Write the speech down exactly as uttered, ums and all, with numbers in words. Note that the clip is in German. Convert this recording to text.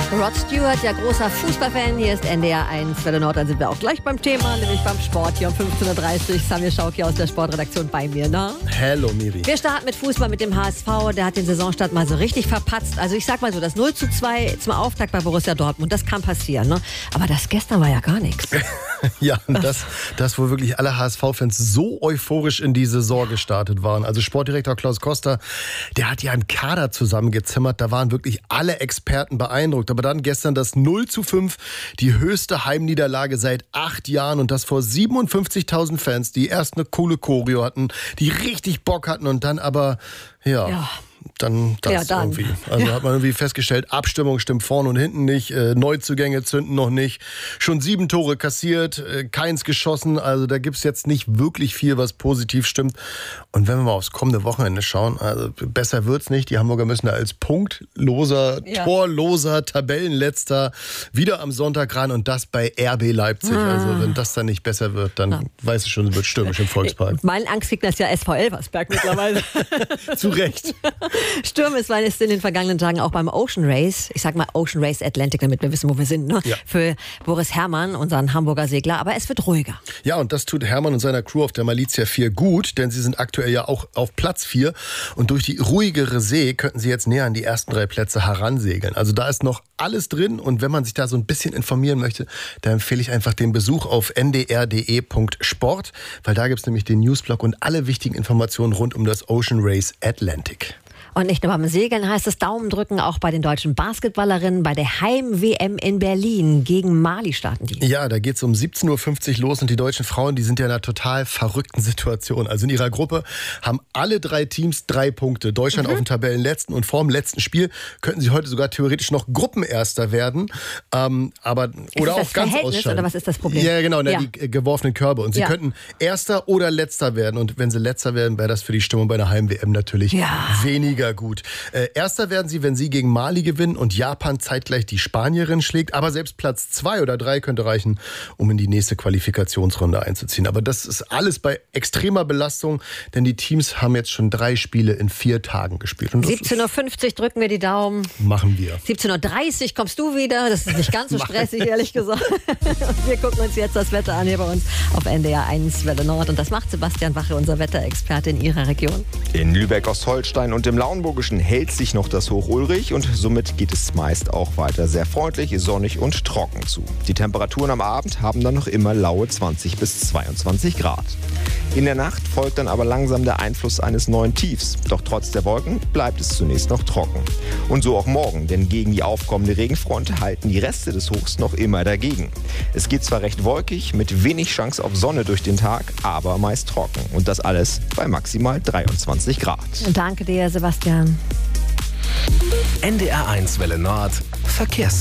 Rod Stewart, ja großer Fußballfan. Hier ist N D R eins Welle Nord. Dann sind wir auch gleich beim Thema, nämlich beim Sport. Hier um fünfzehn Uhr dreißig. Samir Schauki aus der Sportredaktion bei mir. Ne? Hello, Miri. Wir starten mit Fußball mit dem H S V. Der hat den Saisonstart mal so richtig verpatzt. Also ich sag mal so, das null zu zwei zum Auftakt bei Borussia Dortmund, das kann passieren. Ne? Aber das gestern war ja gar nichts. Ja, und das, das, wo wirklich alle H S V-Fans so euphorisch in die Saison gestartet waren. Also Sportdirektor Klaus Koster, der hat ja einen Kader zusammengezimmert. Da waren wirklich alle Experten beeindruckt. Aber dann gestern das null zu fünf, die höchste Heimniederlage seit acht Jahren. Und das vor siebenundfünfzigtausend Fans, die erst eine coole Choreo hatten, die richtig Bock hatten und dann aber, ja... ja. Dann das ja, dann. irgendwie. Also ja. hat man irgendwie festgestellt, Abstimmung stimmt vorne und hinten nicht, äh, Neuzugänge zünden noch nicht. Schon sieben Tore kassiert, äh, keins geschossen. Also da gibt's jetzt nicht wirklich viel, was positiv stimmt. Und wenn wir mal aufs kommende Wochenende schauen, also besser wird's nicht. Die Hamburger müssen da als punktloser, ja. torloser Tabellenletzter wieder am Sonntag ran und das bei R B Leipzig. Ah. Also wenn das dann nicht besser wird, dann ja. weiß ich schon, es wird stürmisch im Volkspark. Mein Angstgegner ist ja S V Elversberg mittlerweile. Zu Recht. Sturm ist, weil es in den vergangenen Tagen auch beim Ocean Race, ich sag mal Ocean Race Atlantic, damit wir wissen, wo wir sind, ne? Ja. Für Boris Herrmann, unseren Hamburger Segler, aber es wird ruhiger. Ja, und das tut Herrmann und seiner Crew auf der Malizia vier gut, denn sie sind aktuell ja auch auf Platz vier und durch die ruhigere See könnten sie jetzt näher an die ersten drei Plätze heransegeln. Also da ist noch alles drin und wenn man sich da so ein bisschen informieren möchte, dann empfehle ich einfach den Besuch auf n d r punkt d e punkt sport, weil da gibt es nämlich den Newsblog und alle wichtigen Informationen rund um das Ocean Race Atlantic. Und nicht nur beim Segeln heißt es Daumen drücken, auch bei den deutschen Basketballerinnen bei der Heim-W M in Berlin. Gegen Mali starten die. Ja, da geht es um siebzehn Uhr fünfzig los und die deutschen Frauen, die sind ja in einer total verrückten Situation. Also in ihrer Gruppe haben alle drei Teams drei Punkte. Deutschland mhm. auf dem Tabellenletzten und vor dem letzten Spiel könnten sie heute sogar theoretisch noch Gruppenerster werden. Ähm, aber, oder auch ganz ausscheiden. Oder was ist das Problem? Ja, genau, ja. die äh, geworfenen Körbe. Und sie ja. könnten Erster oder Letzter werden. Und wenn sie Letzter werden, wäre das für die Stimmung bei einer Heim-W M natürlich ja. weniger gut. Äh, Erster werden sie, wenn sie gegen Mali gewinnen und Japan zeitgleich die Spanierin schlägt. Aber selbst Platz zwei oder drei könnte reichen, um in die nächste Qualifikationsrunde einzuziehen. Aber das ist alles bei extremer Belastung, denn die Teams haben jetzt schon drei Spiele in vier Tagen gespielt. siebzehn Uhr fünfzig drücken wir die Daumen. Machen wir. siebzehn Uhr dreißig kommst du wieder. Das ist nicht ganz so stressig, ehrlich gesagt. Und wir gucken uns jetzt das Wetter an hier bei uns auf N D R eins Welle Nord. Und das macht Sebastian Wache, unser Wetterexperte in ihrer Region. In Lübeck-Ostholstein und im Lauenburgischen hält sich noch das Hoch Ulrich und somit geht es meist auch weiter sehr freundlich, sonnig und trocken zu. Die Temperaturen am Abend haben dann noch immer laue zwanzig bis zweiundzwanzig Grad. In der Nacht folgt dann aber langsam der Einfluss eines neuen Tiefs. Doch trotz der Wolken bleibt es zunächst noch trocken. Und so auch morgen, denn gegen die aufkommende Regenfront halten die Reste des Hochs noch immer dagegen. Es geht zwar recht wolkig, mit wenig Chance auf Sonne durch den Tag, aber meist trocken. Und das alles bei maximal dreiundzwanzig Grad. Danke dir, Sebastian. N D R eins Welle Nord Verkehrs